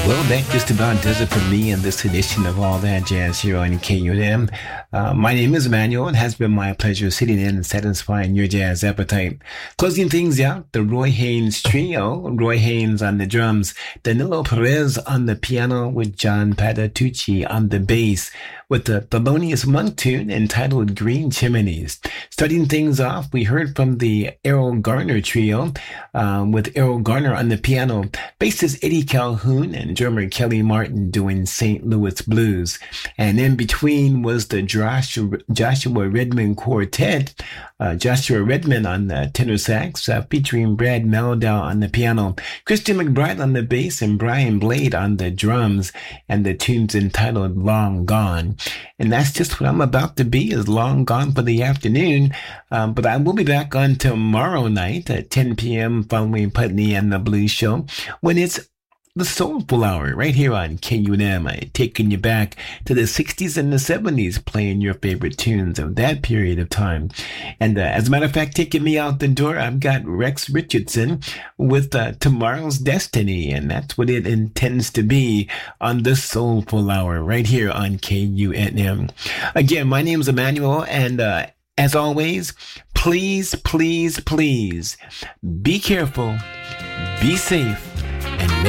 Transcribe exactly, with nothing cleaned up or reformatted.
Well, that just about does it for me in this edition of All That Jazz here on K U N M. Uh, my name is Emmanuel. It has been my pleasure sitting in and satisfying your jazz appetite. Closing things out, the Roy Haynes Trio. Roy Haynes on the drums, Danilo Perez on the piano with John Patitucci on the bass, with the Thelonious Monk tune entitled Green Chimneys. Starting things off, we heard from the Errol Garner Trio, um, with Errol Garner on the piano, bassist Eddie Calhoun, and drummer Kelly Martin doing Saint Louis Blues. And in between was the Joshua, Joshua Redman Quartet, uh, Joshua Redman on the tenor sax, uh, featuring Brad Meldau on the piano, Christian McBride on the bass, and Brian Blade on the drums, and the tune's entitled Long Gone. And that's just what I'm about to be, is long gone for the afternoon. Um, but I will be back on tomorrow night at ten p.m. following Putney and the Blues Show, when it's the Soulful Hour right here on K U N M, taking you back to the sixties and the seventies, playing your favorite tunes of that period of time. And uh, as a matter of fact, taking me out the door, I've got Rex Richardson with uh, Tomorrow's Destiny, and that's what it intends to be on the Soulful Hour right here on K U N M. Again, my name is Emmanuel, and uh, as always, please, please, please be careful, be safe, and